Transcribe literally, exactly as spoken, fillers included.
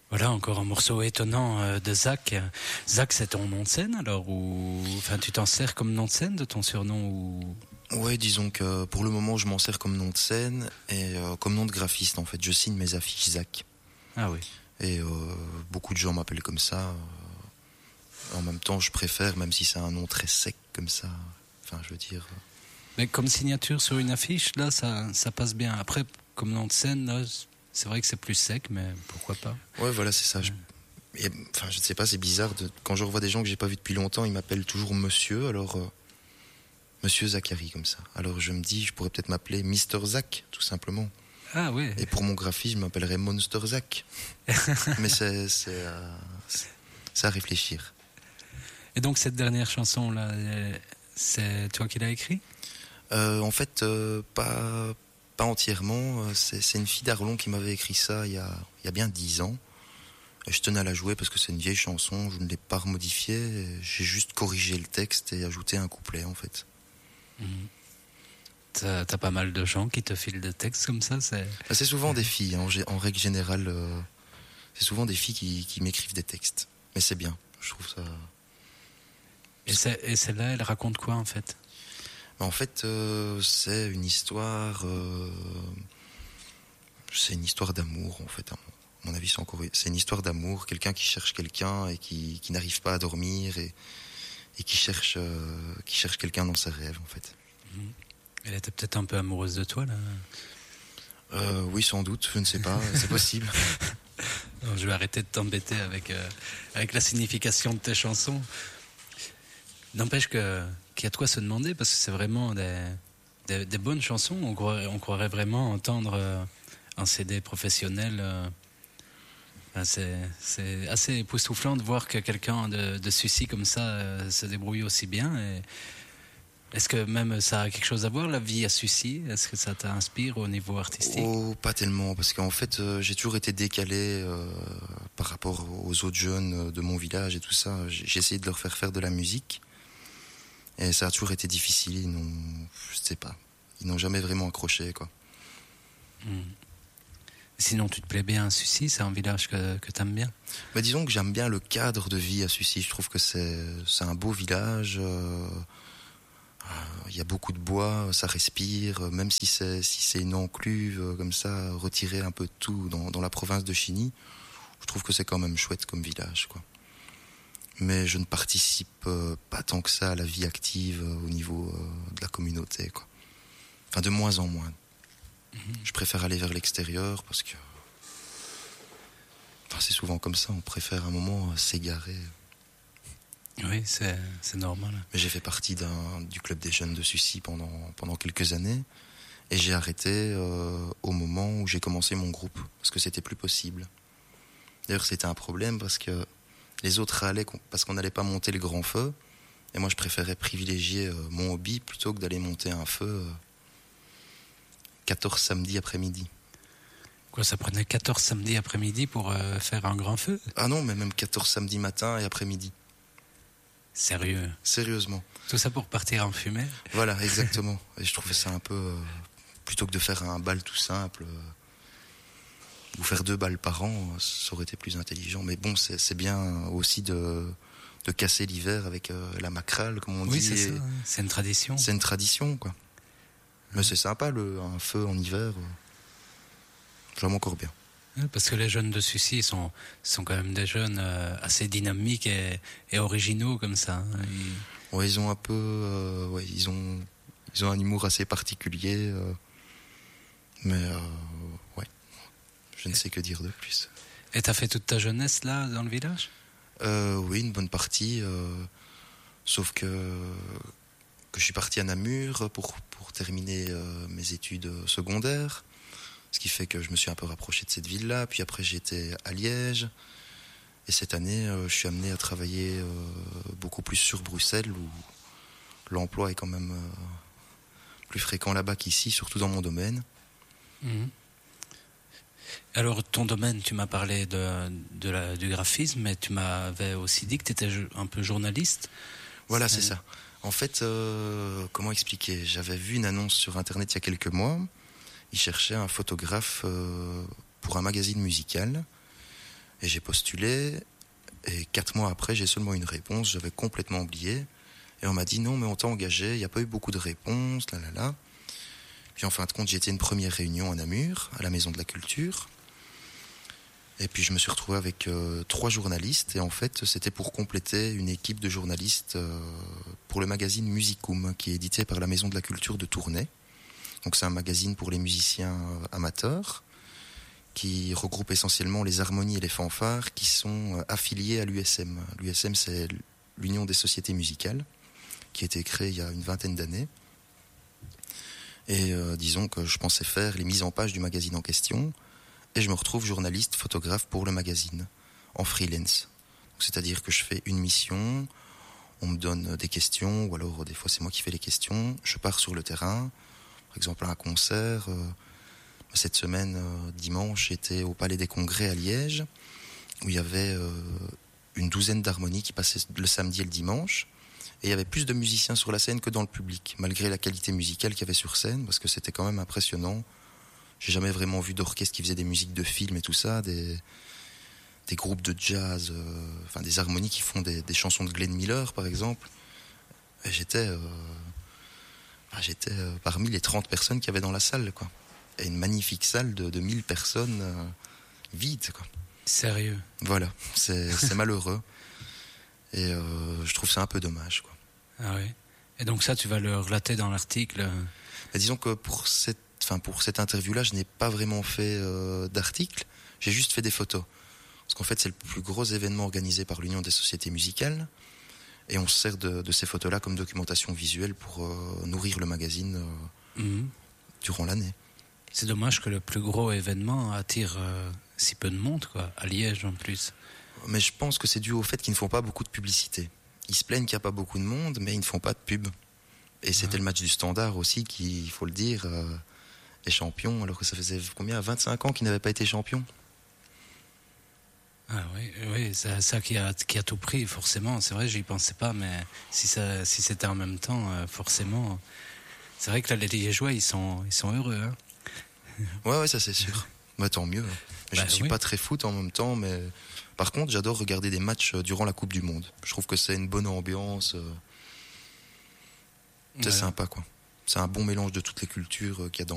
Voilà, encore un morceau étonnant euh, de Zach. Zach, c'est ton nom de scène alors ou enfin tu t'en sers comme nom de scène de ton surnom ou Ouais, disons que pour le moment je m'en sers comme nom de scène et euh, comme nom de graphiste en fait. Je signe mes affiches Zach. Ah oui. Et euh, beaucoup de gens m'appellent comme ça. Euh, en même temps, je préfère, même si c'est un nom très sec comme ça. Enfin, je veux dire. Euh... Mais comme signature sur une affiche, là, ça, ça passe bien. Après, comme nom de scène, là, c'est vrai que c'est plus sec, mais pourquoi pas. Ouais, voilà, c'est ça. Je... Et, enfin, je ne sais pas, c'est bizarre. De... Quand je revois des gens que j'ai pas vus depuis longtemps, ils m'appellent toujours Monsieur. Alors, euh... Monsieur Zachary, comme ça. Alors, je me dis, je pourrais peut-être m'appeler Mister Zach, tout simplement. Ah oui. Et pour mon graphisme, je m'appellerais Monster Zach. Mais c'est, c'est, euh... c'est à réfléchir. Et donc, cette dernière chanson-là, c'est toi qui l'as écrite ? euh, En fait, euh, pas, pas entièrement. C'est, c'est une fille d'Arlon qui m'avait écrit ça il y a, il y a bien dix ans. Et je tenais à la jouer parce que c'est une vieille chanson, je ne l'ai pas remodifiée. J'ai juste corrigé le texte et ajouté un couplet, en fait. Mmh. T'as, t'as pas mal de gens qui te filent des textes comme ça, c'est... C'est souvent des filles, hein. En règle générale, euh, c'est souvent des filles qui, qui m'écrivent des textes. Mais c'est bien, je trouve ça... Et, c'est, et celle-là, elle raconte quoi, en fait ? En fait, euh, c'est une histoire... Euh, c'est une histoire d'amour, en fait. À mon avis, c'est encore... C'est une histoire d'amour, quelqu'un qui cherche quelqu'un et qui, qui n'arrive pas à dormir et, et qui cherche, euh, qui cherche quelqu'un dans ses rêves, en fait. Mmh. Elle était peut-être un peu amoureuse de toi, là. Euh, oui, sans doute, je ne sais pas, c'est possible. Non, je vais arrêter de t'embêter avec, euh, avec la signification de tes chansons. N'empêche que, qu'il y a de quoi se demander, parce que c'est vraiment des, des, des bonnes chansons. On croirait, on croirait vraiment entendre euh, un C D professionnel. Euh, ben c'est, c'est assez époustouflant de voir que quelqu'un de, de Sucy comme ça euh, se débrouille aussi bien. Et est-ce que même ça a quelque chose à voir, la vie à Sucy ? Est-ce que ça t'inspire au niveau artistique ? Oh, pas tellement, parce qu'en fait, euh, j'ai toujours été décalé euh, par rapport aux autres jeunes de mon village et tout ça. J'ai essayé de leur faire faire de la musique, et ça a toujours été difficile. Ils n'ont, je sais pas, ils n'ont jamais vraiment accroché, quoi. Mmh. Sinon, tu te plais bien à Sucy ? C'est un village que, que t'aimes bien ? Mais disons que j'aime bien le cadre de vie à Sucy. Je trouve que c'est, c'est un beau village. Euh, Il y a beaucoup de bois, ça respire, même si c'est, si c'est une encluve comme ça, retiré un peu de tout dans, dans la province de Chigny, je trouve que c'est quand même chouette comme village, quoi. Mais je ne participe pas tant que ça à la vie active au niveau de la communauté, quoi. Enfin, de moins en moins. Mmh. Je préfère aller vers l'extérieur parce que... Enfin, c'est souvent comme ça, on préfère un moment s'égarer. Oui, c'est, c'est normal. Mais j'ai fait partie d'un, du club des jeunes de Sucy pendant, pendant quelques années. Et j'ai arrêté euh, au moment où j'ai commencé mon groupe. Parce que c'était plus possible. D'ailleurs, c'était un problème parce que les autres râlaient parce qu'on n'allait pas monter le grand feu. Et moi, je préférais privilégier euh, mon hobby plutôt que d'aller monter un feu euh, quatorze samedis après-midi. Quoi, ça prenait quatorze samedis après-midi pour euh, faire un grand feu ? Ah non, mais même quatorze samedis matin et après-midi. Sérieux ? Sérieusement. Tout ça pour partir en fumée ? Voilà, exactement. Et je trouvais ça un peu... Euh, plutôt que de faire un bal tout simple, euh, ou faire deux balles par an, ça aurait été plus intelligent. Mais bon, c'est, c'est bien aussi de, de casser l'hiver avec euh, la macrale, comme on oui, dit. Oui, c'est ça. C'est une tradition. C'est une tradition, quoi. Mmh. Mais c'est sympa, le, un feu en hiver. Euh, j'aime encore bien. Parce que les jeunes de Sucy sont, sont quand même des jeunes euh, assez dynamiques et, et originaux comme ça. Hein. Ils... Ouais, ils ont un peu, euh, ouais, ils ont, ils ont un humour assez particulier, euh, mais euh, ouais, je ne sais que dire de plus. Et t'as fait toute ta jeunesse là dans le village ? euh, Oui, une bonne partie, euh, sauf que que je suis parti à Namur pour pour terminer euh, mes études secondaires. Ce qui fait que je me suis un peu rapproché de cette ville-là. Puis après, j'étais à Liège. Et cette année, euh, je suis amené à travailler euh, beaucoup plus sur Bruxelles, où l'emploi est quand même euh, plus fréquent là-bas qu'ici, surtout dans mon domaine. Mmh. Alors, ton domaine, tu m'as parlé de, de la, du graphisme, mais tu m'avais aussi dit que tu étais un peu journaliste. Voilà, c'est, c'est ça. En fait, euh, comment expliquer ? J'avais vu une annonce sur Internet il y a quelques mois. Il cherchait un photographe euh, pour un magazine musical. Et j'ai postulé, et quatre mois après, j'ai seulement une réponse, j'avais complètement oublié. Et on m'a dit non, mais on t'a engagé, il n'y a pas eu beaucoup de réponses, là, là, là. Puis en fin de compte, j'ai été à une première réunion à Namur, à la Maison de la Culture. Et puis je me suis retrouvé avec euh, trois journalistes. Et en fait, c'était pour compléter une équipe de journalistes euh, pour le magazine Musicum, qui est édité par la Maison de la Culture de Tournai. Donc c'est un magazine pour les musiciens euh, amateurs, qui regroupe essentiellement les harmonies et les fanfares qui sont euh, affiliés à l'U S M. L'U S M, c'est l'Union des sociétés musicales, qui a été créée il y a une vingtaine d'années. Et euh, disons que je pensais faire les mises en page du magazine en question, et je me retrouve journaliste, photographe pour le magazine, en freelance. Donc, c'est-à-dire que je fais une mission, on me donne des questions, ou alors des fois c'est moi qui fais les questions, je pars sur le terrain, par exemple à un concert. Euh, cette semaine, euh, dimanche, j'étais au Palais des Congrès à Liège, où il y avait euh, une douzaine d'harmonies qui passaient le samedi et le dimanche. Et il y avait plus de musiciens sur la scène que dans le public, malgré la qualité musicale qu'il y avait sur scène, parce que c'était quand même impressionnant. J'ai jamais vraiment vu d'orchestre qui faisait des musiques de films et tout ça, des, des groupes de jazz, euh, enfin des harmonies qui font des, des chansons de Glenn Miller, par exemple. Et j'étais, euh, j'étais euh, parmi les trente personnes qu'il y avait dans la salle, quoi. Et une magnifique salle de, de mille personnes euh, vide, quoi. Sérieux? Voilà, c'est, c'est malheureux. Et euh, je trouve ça un peu dommage, quoi. Ah oui. Et donc ça, tu vas le relater dans l'article? Mais disons que pour cette, enfin pour cette interview-là, je n'ai pas vraiment fait euh, d'article. J'ai juste fait des photos. Parce qu'en fait, c'est le plus gros événement organisé par l'Union des sociétés musicales. Et on se sert de, de ces photos-là comme documentation visuelle pour euh, nourrir le magazine euh, mmh. durant l'année. C'est dommage que le plus gros événement attire euh, si peu de monde, quoi, à Liège en plus. Mais je pense que c'est dû au fait qu'ils ne font pas beaucoup de publicité. Ils se plaignent qu'il n'y a pas beaucoup de monde, mais ils ne font pas de pub. Et c'était ah. le match du Standard aussi qui, il faut le dire, euh, est champion, alors que ça faisait combien, vingt-cinq ans qu'il n'avait pas été champion. Ah oui, oui, c'est ça qui a, qui a tout pris, forcément. C'est vrai, j'y pensais pas, mais si, ça, si c'était en même temps, euh, forcément... C'est vrai que là, les Liégeois, ils sont, ils sont heureux. Hein. Ouais, ouais, ça c'est sûr. Bah, tant mieux. Je bah, ne suis oui. pas très foot en même temps, mais... Par contre, j'adore regarder des matchs durant la Coupe du Monde. Je trouve que c'est une bonne ambiance. C'est ouais. sympa, quoi. C'est un bon mélange de toutes les cultures qu'il y a dans